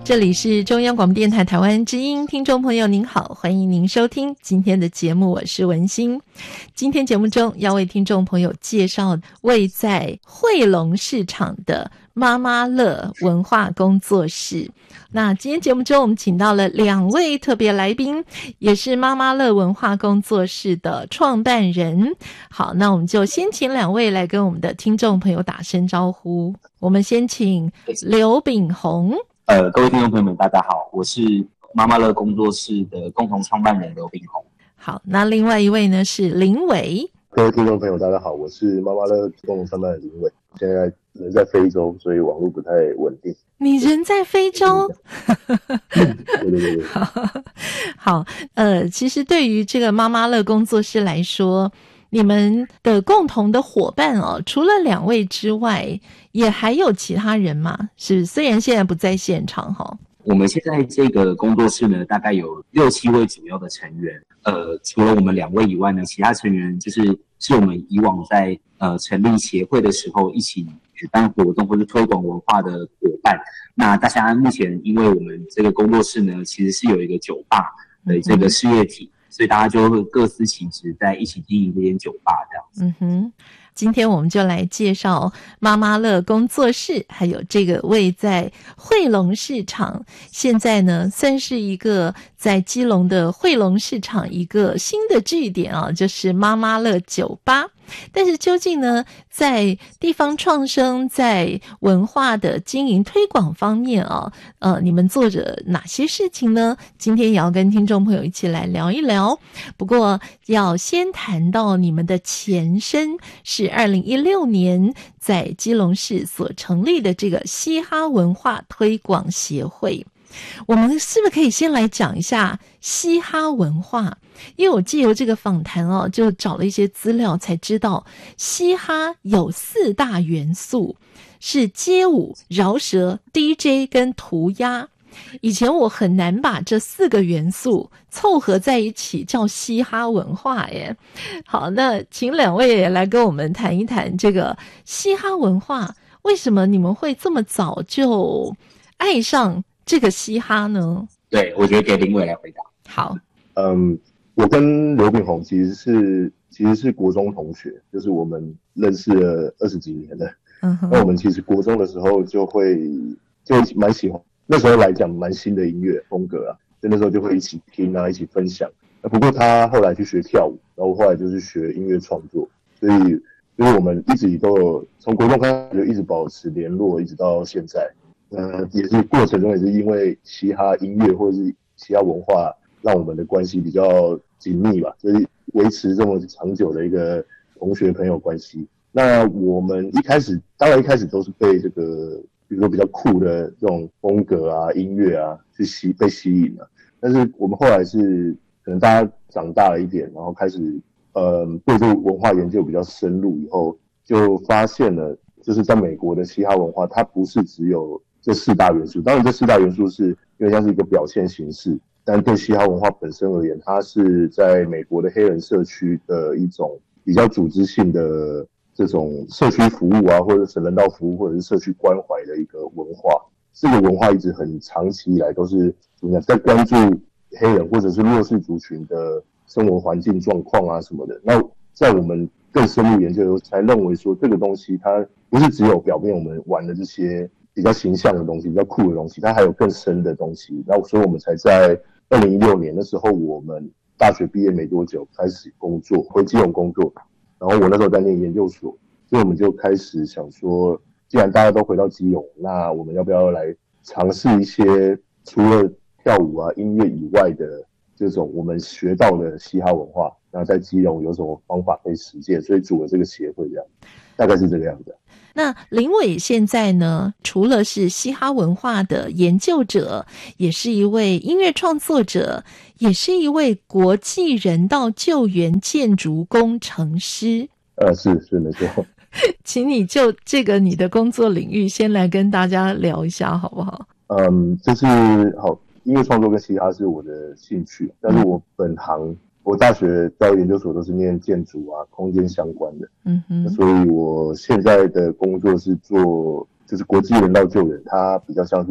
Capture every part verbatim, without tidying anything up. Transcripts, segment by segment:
这里是中央广播电台台湾之音，听众朋友您好，欢迎您收听今天的节目，我是文心。今天节目中要为听众朋友介绍位在惠龙市场的妈妈乐文化工作室。那今天节目中我们请到了两位特别来宾，也是妈妈乐文化工作室的创办人。好，那我们就先请两位来跟我们的听众朋友打声招呼。我们先请刘炳宏。 呃，各位听众朋友们，大家好，我是妈妈乐工作室的共同创办人刘炳宏。 好，那另外一位呢是林伟。 各位听众朋友，大家好，我是妈妈乐共同创办人林伟。现在人在非洲，所以网络不太稳定。 你人在非洲？ 对对对对。 好，呃，其实对于这个妈妈乐工作室来说，你们的共同的伙伴哦，除了两位之外，也还有其他人吗？是，虽然现在不在现场哈、哦。 我们现在这个工作室呢，大概有六七位主要的成员。呃，除了我们两位以外呢，其他成员就是是我们以往在呃成立协会的时候一起举办活动或是推广文化的伙伴。那大家目前因为我们这个工作室呢，其实是有一个酒吧的这个事业体，嗯、所以大家就会各司其职，在一起经营这间酒吧这样子。 嗯哼。今天我们就来介绍妈妈乐工作室，还有这个位在惠龙市场，现在呢算是一个在基隆的惠龙市场一个新的据点啊，就是妈妈乐酒吧。但是究竟呢，在地方创生、在文化的经营推广方面啊，呃，你们做着哪些事情呢？今天也要跟听众朋友一起来聊一聊。不过要先谈到你们的前身是二零一六年在基隆市所成立的这个嘻哈文化推广协会。我们是不是可以先来讲一下嘻哈文化？因为我藉由这个访谈哦，就找了一些资料才知道，嘻哈有四大元素，是街舞、饶舌、D J 跟涂鸦。以前我很难把这四个元素凑合在一起叫嘻哈文化耶。好，那请两位也来跟我们谈一谈这个嘻哈文化，为什么你们会这么早就爱上这个嘻哈呢？ 对，我觉得给林伟来回答。 好， 嗯，我跟刘炳宏其实是其实是国中同学，就是我们认识了二十几年了。嗯哼，那我们其实国中的时候就会就蛮喜欢，那时候来讲蛮新的音乐风格啊，就那时候就会一起听啊，一起分享。那不过他后来去学跳舞，然后后来就是学音乐创作，所以就是我们一直都有从国中开始就一直保持联络，一直到现在。呃，也是过程中也是因为嘻哈音乐或者是嘻哈文化，让我们的关系比较紧密吧，所以维持这么长久的一个同学朋友关系。那我们一开始，当然一开始都是被这个，比如说比较酷的这种风格啊、音乐啊，去吸被吸引了。但是我们后来是可能大家长大了一点，然后开始呃对这个文化研究比较深入以后，就发现了，就是在美国的嘻哈文化，它不是只有这四大元素，当然这四大元素是因为像是一个表现形式，但对嘻哈文化本身而言，它是在美国的黑人社区的一种比较组织性的这种社区服务啊，或者是人道服务，或者是社区关怀的一个文化。这个文化一直很长期以来都是怎么样，在关注黑人或者是弱势族群的生活环境状况啊什么的。那在我们更深入研究的时候，才认为说这个东西它不是只有表面我们玩的这些比较形象的东西，比较酷的东西，它还有更深的东西。那所以我们才在二零一六年的时候，我们大学毕业没多久开始工作，回基隆工作。然后我那时候在念研究所，所以我们就开始想说，既然大家都回到基隆，那我们要不要来尝试一些除了跳舞啊、音乐以外的这种我们学到的嘻哈文化？那在基隆有什么方法可以实践？所以组了这个协会，这样大概是这个样子。 那林伟现在呢，除了是嘻哈文化的研究者，也是一位音乐创作者，也是一位国际人道救援建筑工程师。 呃，是是没错。 请你就这个你的工作领域先来跟大家聊一下好不好？ 嗯，就是好，音乐创作跟嘻哈是我的兴趣，但是我本行。我大学在研究所都是念建筑啊、空间相关的，嗯哼，所以我现在的工作是做就是国际人道救援，它比较像是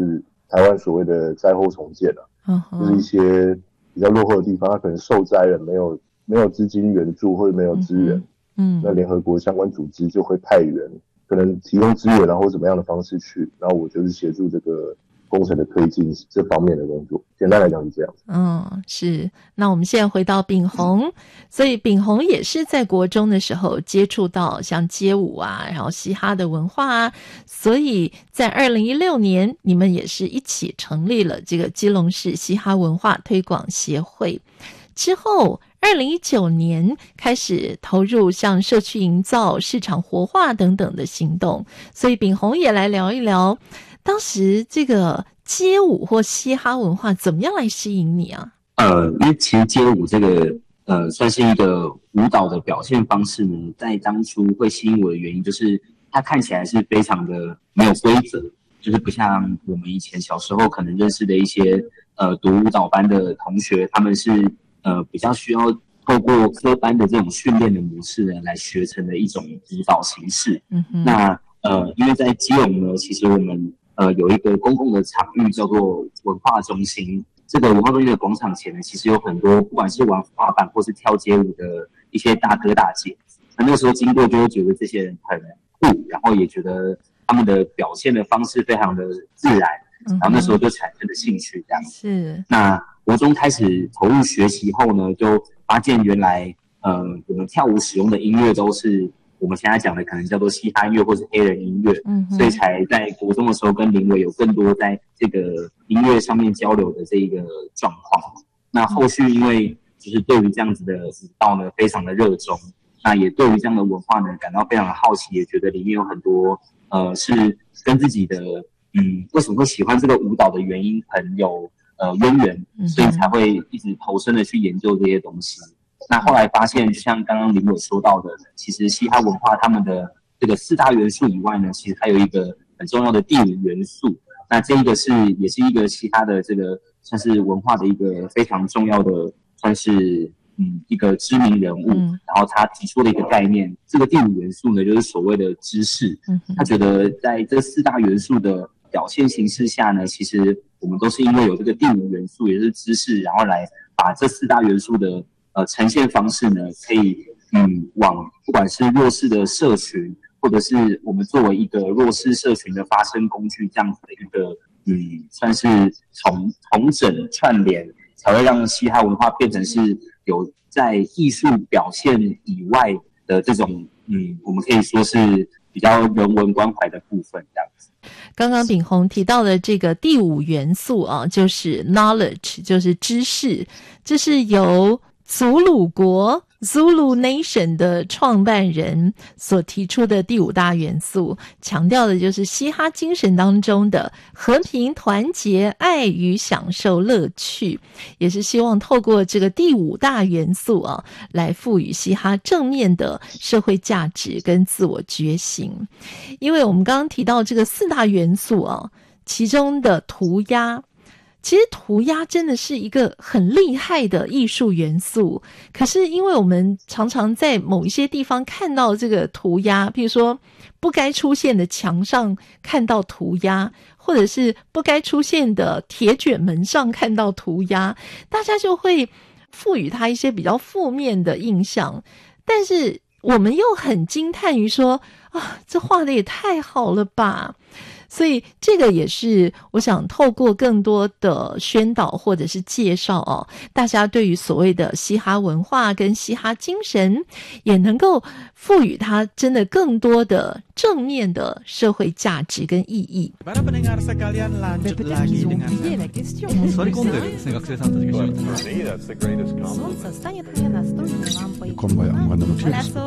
台湾所谓的灾后重建啊，嗯、就是一些比较落后的地方，它可能受灾人没有没有资金援助或者没有资源，嗯，那联合国相关组织就会派员，可能提供资源，然后怎么样的方式去，然后我就是协助这个工程的推进这方面的工作，简单来讲是这样。 嗯，是。那我们现在回到秉弘，所以秉弘也是在国中的时候接触到像街舞啊，然后嘻哈的文化啊，所以在二零一六年，你们也是一起成立了这个基隆市嘻哈文化推广协会。之后二零一九年开始投入像社区营造、市场活化等等的行动，所以秉弘也来聊一聊当时这个街舞或嘻哈文化怎么样来吸引你啊？ 呃，因为其实街舞这个呃算是一个舞蹈的表现方式呢，在当初会吸引我的原因，就是它看起来是非常的没有规则，就是不像我们以前小时候可能认识的一些呃读舞蹈班的同学，他们是呃比较需要透过科班的这种训练的模式呢，来学成的一种舞蹈形式。嗯哼，那呃，因为在基隆呢，其实我们呃有一个公共的场域叫做文化中心。这个文化中心的广场前呢，其实有很多不管是玩滑板或是跳街舞的一些大哥大姐。那那个时候经过就会觉得这些人很酷，然后也觉得他们的表现的方式非常的自然，然后那时候就产生了兴趣这样。 是。 那国中开始投入学习后呢，就发现原来呃我们跳舞使用的音乐都是我们现在讲的可能叫做嘻哈音乐或是黑人音乐，嗯，所以才在国中的时候跟林伟有更多在这个音乐上面交流的这一个状况。那后续因为就是对于这样子的舞蹈呢非常的热衷，那也对于这样的文化呢感到非常的好奇，也觉得里面有很多呃是跟自己的嗯为什么会喜欢这个舞蹈的原因很有呃渊源，所以才会一直投身的去研究这些东西。那后来发现，就像刚刚林伟说到的，其实嘻哈文化他们的这个四大元素以外呢，其实还有一个很重要的第五元素。那这一个是也是一个嘻哈的这个算是文化的一个非常重要的，算是嗯一个知名人物。嗯、然后他提出了一个概念，这个第五元素呢，就是所谓的知识。嗯、他觉得在这四大元素的表现形式下呢，其实我们都是因为有这个第五元素，也就是知识，然后来把这四大元素的呃，呈现方式呢，可以嗯往不管是弱势的社群，或者是我们作为一个弱势社群的发声工具，这样子的一个嗯，算是重重整串联，才会让嘻哈文化变成是有在艺术表现以外的这种嗯，我们可以说是比较人文关怀的部分，这样子。 刚刚秉弘提到的这个第五元素啊，就是 knowledge， 就是知识，这是由祖鲁国 Zulu Nation 的创办人所提出的第五大元素，强调的就是嘻哈精神当中的和平、团结、爱与享受乐趣，也是希望透过这个第五大元素啊，来赋予嘻哈正面的社会价值跟自我觉醒。因为我们刚刚提到这个四大元素啊，其中的涂鸦，其实涂鸦真的是一个很厉害的艺术元素，可是因为我们常常在某一些地方看到这个涂鸦，比如说不该出现的墙上看到涂鸦，或者是不该出现的铁卷门上看到涂鸦，大家就会赋予它一些比较负面的印象，但是我们又很惊叹于说啊，这画的也太好了吧。所以这个也是我想透过更多的宣导或者是介绍哦，大家对于所谓的嘻哈文化跟嘻哈精神也能够赋予它真的更多的正面的社会价值跟意义。 Para pendengar sekalian lanjut lagi dengan Sorry konderuですね、学生さんたちが一緒に。こんばんは、山田のピューです。